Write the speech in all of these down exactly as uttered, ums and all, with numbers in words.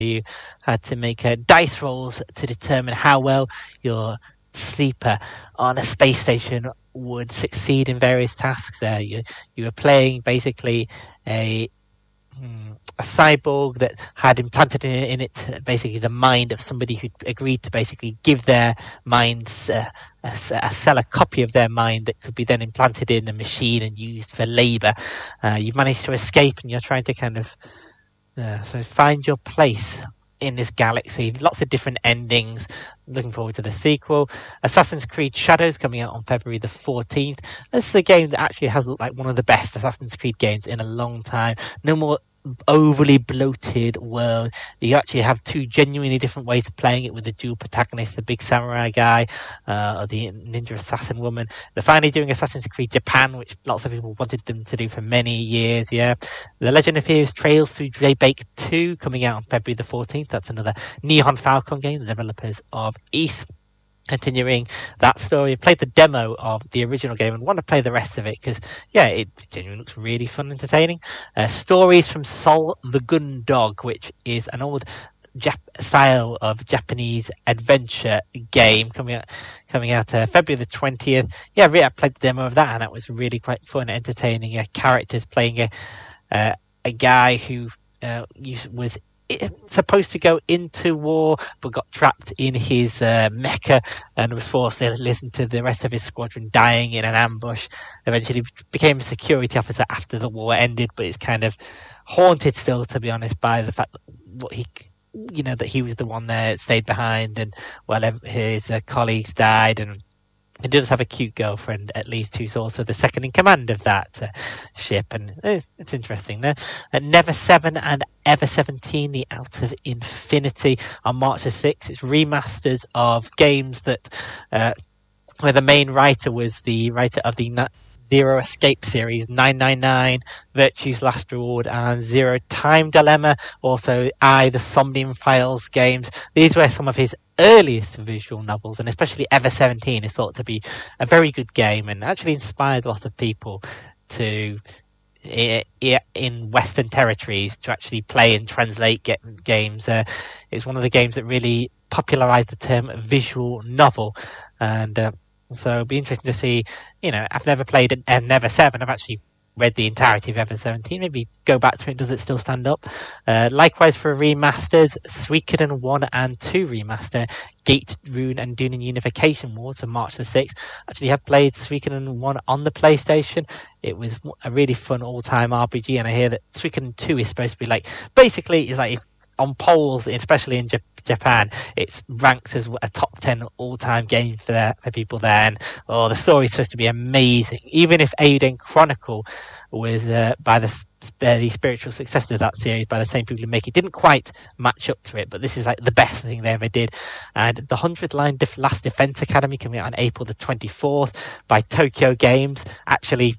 you had to make uh, dice rolls to determine how well your sleeper on a space station would succeed in various tasks. There, you you were playing basically a a cyborg that had implanted in, in it basically the mind of somebody who agreed to basically give their minds uh, a, a, sell a copy of their mind that could be then implanted in a machine and used for labor. Uh, you've managed to escape, and you're trying to kind of uh, so find your place in this galaxy. Lots of different endings. Looking forward to the sequel. Assassin's Creed Shadows coming out on February the fourteenth. This is a game that actually has looked like one of the best Assassin's Creed games in a long time. No more overly bloated world. You actually have two genuinely different ways of playing it with the dual protagonists, the big samurai guy uh, or the ninja assassin woman. They're finally doing Assassin's Creed Japan, which lots of people wanted them to do for many years. Yeah, The Legend of Heroes Trails Through Daybreak two coming out on February the fourteenth. That's another Nihon Falcon game, the developers of Ys. Continuing that story, I played the demo of the original game and want to play the rest of it because, yeah, it genuinely looks really fun and entertaining. Uh, Stories from Sol the Gun Dog, which is an old Jap- style of Japanese adventure game coming out coming out uh, February the twentieth. Yeah, really, I played the demo of that and that was really quite fun, entertaining. Uh, characters playing a uh, a guy who uh, was supposed to go into war but got trapped in his uh, mecha and was forced to listen to the rest of his squadron dying in an ambush. Eventually became a security officer after the war ended, but it's kind of haunted still, to be honest, by the fact that what he you know that he was the one that stayed behind and well his uh, colleagues died, and he does have a cute girlfriend, at least, who's also the second in command of that uh, ship, and it's, it's interesting. There, uh, Never Seven and Ever Seventeen, The Out of Infinity, on March the sixth. It's remasters of games that uh, where the main writer was the writer of the Na- Zero Escape series, nine nine nine, Virtue's Last Reward, and Zero Time Dilemma. Also, I, the Somnium Files games. These were some of his earliest visual novels, and especially Ever Seventeen is thought to be a very good game and actually inspired a lot of people to in Western territories to actually play and translate get, games. Uh, it's one of the games that really popularized the term visual novel, and uh, so it'll be interesting to see. You know, I've never played uh, Never Seven. I've actually read the entirety of Ever Seventeen. Maybe go back to it. Does it still stand up? Uh, likewise for remasters, Suikoden one and two remaster, Gate Rune and Dunin Unification Wars for March the sixth. Actually, have played Suikoden one on the PlayStation. It was a really fun all-time R P G, and I hear that Suikoden two is supposed to be like basically it's like. If, on polls, especially in J- Japan, it ranks as a top ten all-time game for, their, for people there. And oh, the story is supposed to be amazing. Even if Eiyuden Chronicle was uh, by the, uh, the spiritual successor of that series by the same people who make it, didn't quite match up to it. But this is like the best thing they ever did. And the hundred line Def- Last Defense Academy coming out on April the twenty-fourth by Tokyo Games, actually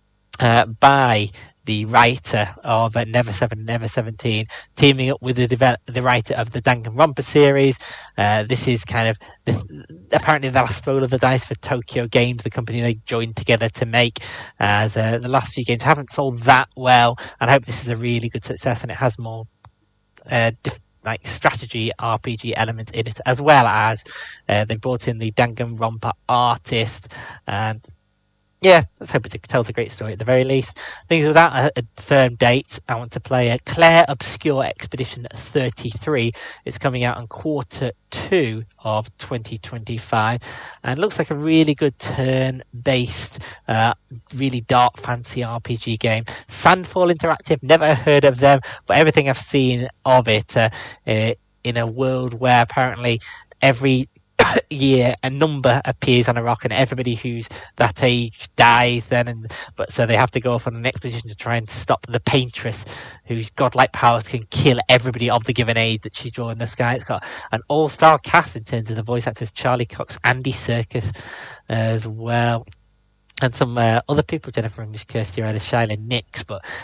uh, by the writer of uh, Never Seven, Never Seventeen, teaming up with the develop- the writer of the Danganronpa series. Uh, this is kind of the, apparently the last roll of the dice for Tokyo Games, the company they joined together to make. As uh, the last few games haven't sold that well, and I hope this is a really good success and it has more uh, diff- like strategy R P G elements in it, as well as uh, they brought in the Danganronpa artist. And yeah, let's hope it tells a great story at the very least. Things without a, a firm date, I want to play a Claire Obscure Expedition thirty-three. It's coming out in quarter two of twenty twenty-five, and looks like a really good turn-based, uh, really dark fantasy R P G game. Sandfall Interactive, never heard of them, but everything I've seen of it uh, uh, in a world where apparently every year a number appears on a rock and everybody who's that age dies then, and but so they have to go off on an expedition to try and stop the paintress whose godlike powers can kill everybody of the given age that she's drawn in the sky. It's got an all-star cast in terms of the voice actors, Charlie Cox, Andy Serkis uh, as well, and some uh, other people, Jennifer English, Kirsty Ryder, Shyla Nix, but uh,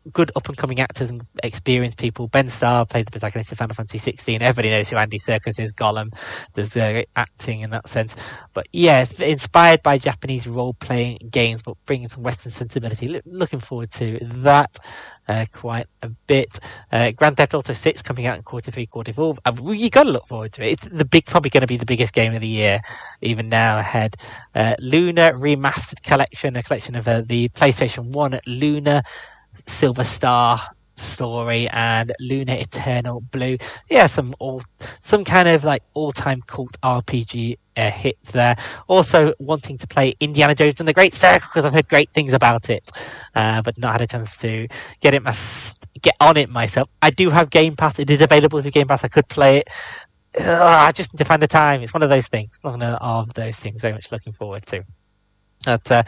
good up-and-coming actors and experienced people. Ben Starr played the protagonist of Final Fantasy sixteen. Everybody knows who Andy Serkis is, Gollum. There's uh, great acting in that sense. But yeah, it's inspired by Japanese role-playing games, but bringing some Western sensibility. Lo- looking forward to that uh, quite a bit. Uh, Grand Theft Auto six coming out in quarter three, quarter four. Uh, you got to look forward to it. It's the big, probably going to be the biggest game of the year, even now ahead. Uh, Luna Remastered Collection, a collection of uh, the PlayStation one Luna, Silver Star story, and Luna Eternal Blue. Yeah, some all some kind of like all-time cult R P G uh, hits there. Also wanting to play Indiana Jones and the Great Circle because I've heard great things about it, uh, but not had a chance to get it mas- get on it myself. I do have Game Pass. It is available through Game Pass. I could play it. Ugh, I just need to find the time. It's one of those things. One of those things. Very much looking forward to. But uh,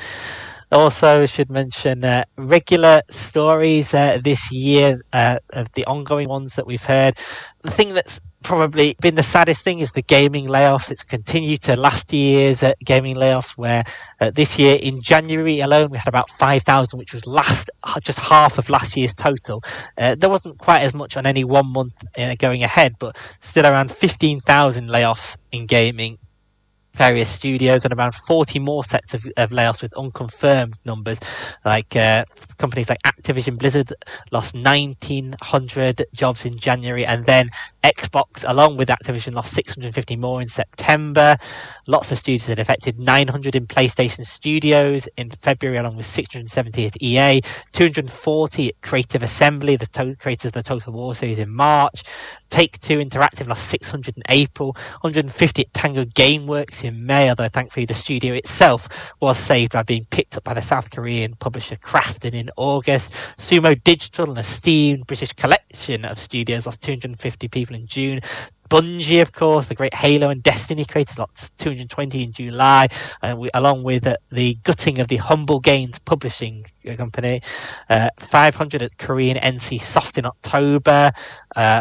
also should mention uh, regular stories uh, this year, uh, of the ongoing ones that we've heard. The thing that's probably been the saddest thing is the gaming layoffs. It's continued to last year's uh, gaming layoffs, where uh, this year in January alone we had about five thousand, which was last just half of last year's total. Uh, there wasn't quite as much on any one month uh, going ahead, but still around fifteen thousand layoffs in gaming. Various studios, and around forty more sets of, of layoffs with unconfirmed numbers. Like uh, companies like Activision Blizzard lost nineteen hundred jobs in January, and then Xbox, along with Activision, lost six hundred fifty more in September. Lots of studios had affected. nine hundred in PlayStation Studios in February, along with six hundred seventy at E A. two hundred forty at Creative Assembly, the to- creators of the Total War series, in March. Take-Two Interactive lost six hundred in April. one hundred fifty at Tango Gameworks in May, although thankfully the studio itself was saved by being picked up by the South Korean publisher Krafton in August. Sumo Digital, an esteemed British collection of studios, lost two hundred fifty people in June. Bungie, of course, the great Halo and Destiny creators, lost two hundred twenty in July, uh, we, along with uh, the gutting of the Humble Games publishing company. Uh, five hundred at Korean N C Soft in October. Uh,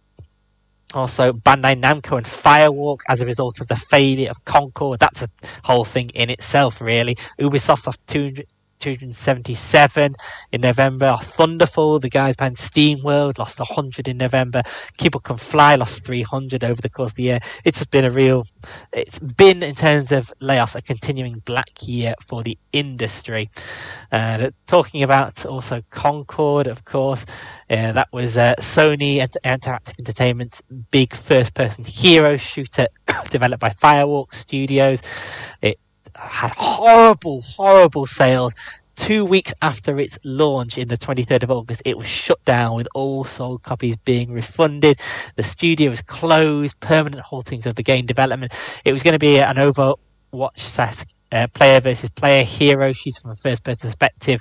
Also, Bandai Namco and Firewalk as a result of the failure of Concord. That's a whole thing in itself, really. Ubisoft lost two hundred, two hundred seventy-seven in November. Thunderful, the guys behind SteamWorld, lost one hundred in November. People Can Fly lost three hundred over the course of the year. It's been a real, it's been, in terms of layoffs, a continuing black year for the industry. Uh, talking about also Concord, of course, uh, that was uh, Sony Interactive Entertainment's big first-person hero shooter developed by Firewalk Studios. It had horrible, horrible sales. Two weeks after its launch in the twenty-third of August, it was shut down with all sold copies being refunded. The studio was closed, permanent haltings of the game development. It was going to be an Overwatch uh, player versus player hero shooter from a first-person perspective.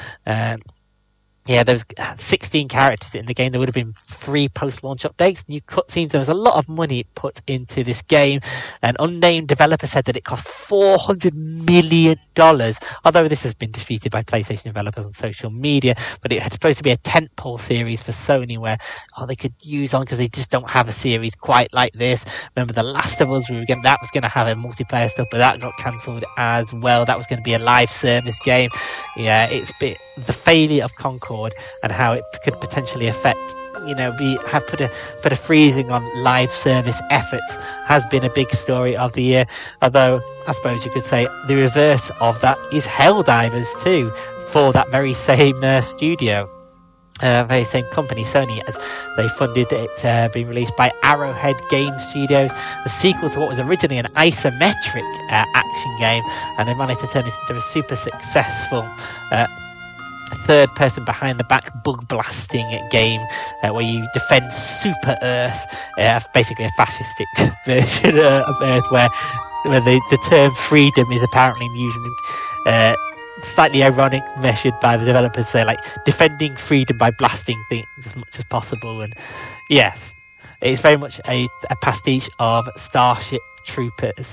Um, Yeah, there was sixteen characters in the game. There would have been three post-launch updates, new cutscenes. There was a lot of money put into this game. An unnamed developer said that it cost four hundred million dollars, although this has been disputed by PlayStation developers on social media. But it had supposed to be a tentpole series for Sony where oh, they could use on because they just don't have a series quite like this. Remember The Last of Us, we were getting, that was going to have a multiplayer stuff, but that got cancelled as well. That was going to be a live service game. Yeah, it's been the failure of Concord and how it could potentially affect, you know, be have put a put a freezing on live service efforts has been a big story of the year. Although I suppose you could say the reverse of that is Helldivers too, for that very same uh, studio, uh, very same company, Sony, as they funded it uh, being released by Arrowhead Game Studios, the sequel to what was originally an isometric uh, action game, and they managed to turn it into a super successful Uh, third person behind the back bug blasting game uh, where you defend Super Earth, uh, basically a fascistic version uh, of Earth where, where the, the term freedom is apparently usually uh, slightly ironic, measured by the developers. They're like defending freedom by blasting things as much as possible. And yes, it's very much a, a pastiche of Starship Troopers.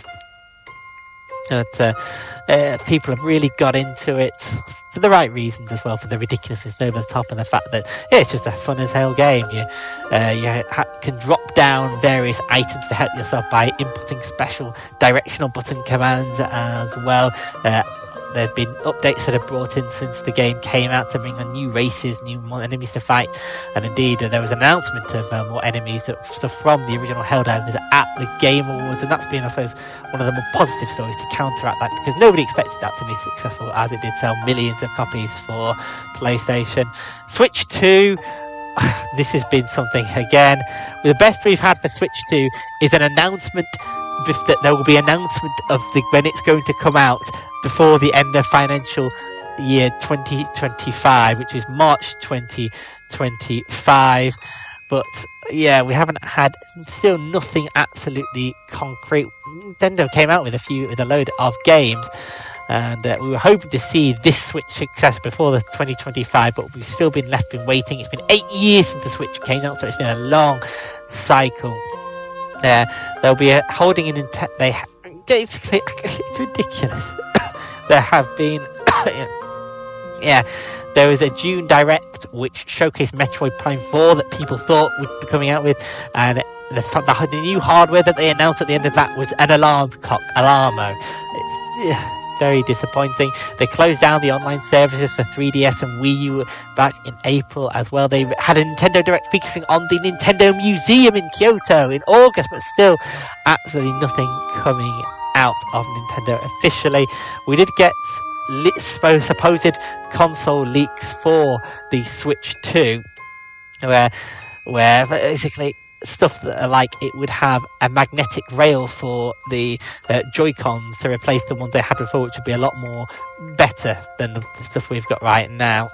But uh, uh, people have really got into it for the right reasons as well, for the ridiculousness over the top and the fact that yeah, it's just a fun as hell game. You, uh, you ha- can drop down various items to help yourself by inputting special directional button commands as well. Uh, there have been updates that have brought in since the game came out to bring on new races, new more enemies to fight, and indeed uh, there was an announcement of uh, more enemies that stuff from the original Helldivers at the Game Awards, and that's been, I suppose, one of the more positive stories to counteract that, because nobody expected that to be successful, as it did sell millions of copies for PlayStation. Switch two, this has been something again. The best we've had for Switch two is an announcement that there will be announcement of the when it's going to come out before the end of financial year twenty twenty-five, which is March twenty twenty-five. But yeah, we haven't had still nothing absolutely concrete. Nintendo came out with a few with a load of games, and uh, we were hoping to see this Switch success before the twenty twenty-five, but we've still been left been waiting. It's been eight years since the Switch came out, so it's been a long cycle. There, they'll be uh, holding an intent. They, ha- it's, it's ridiculous. There have been, yeah, there was a June Direct which showcased Metroid Prime four that people thought would be coming out with, and the, the, the new hardware that they announced at the end of that was an alarm clock, Alarmo. It's yeah, very disappointing. They closed down the online services for three D S and Wii U back in April as well. They had a Nintendo Direct focusing on the Nintendo Museum in Kyoto in August, but still absolutely nothing coming out of Nintendo officially. We did get li- supposed console leaks for the Switch two, where where basically stuff that are like it would have a magnetic rail for the uh, Joy-Cons to replace the ones they had before, which would be a lot more better than the, the stuff we've got right now.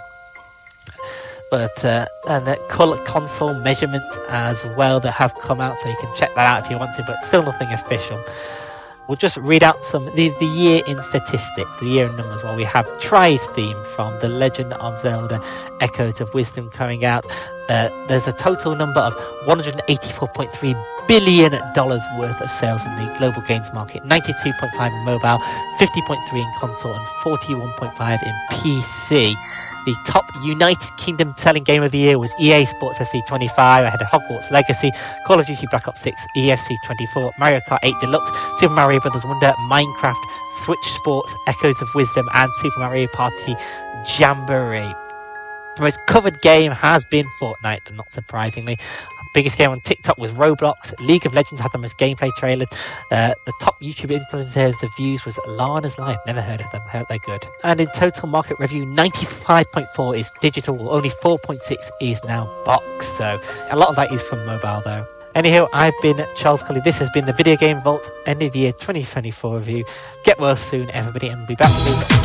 But uh, and the color console measurement as well that have come out, so you can check that out if you want to, but still nothing official. We'll just read out some the, the year in statistics, the year in numbers. Well, we have Tri's theme from The Legend of Zelda Echoes of Wisdom coming out. Uh, there's a total number of one hundred eighty-four point three billion dollars worth of sales in the global games market, ninety-two point five in mobile, fifty point three in console, and forty-one point five in P C. The top United Kingdom selling game of the year was E A Sports F C twenty-five, ahead of Hogwarts Legacy, Call of Duty Black Ops six, E F C twenty-four, Mario Kart eight Deluxe, Super Mario Bros. Wonder, Minecraft, Switch Sports, Echoes of Wisdom, and Super Mario Party Jamboree. The most covered game has been Fortnite, not surprisingly. Biggest game on TikTok was Roblox. League of Legends had the most gameplay trailers. Uh, the top YouTube influencers of views was Lana's Live. Never heard of them. I hope they're good. And in total market review, ninety-five point four is digital. Only four point six is now box. So a lot of that is from mobile, though. Anyhow, I've been Charles Colley. This has been the Video Game Vault End of Year twenty twenty-four review. Get well soon, everybody, and we'll be back soon.